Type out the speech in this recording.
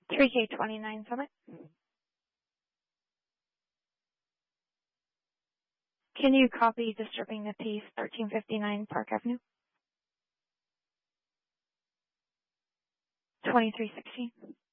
3K29 Summit. Can you copy disturbing the piece 1359 Park Avenue? 2316.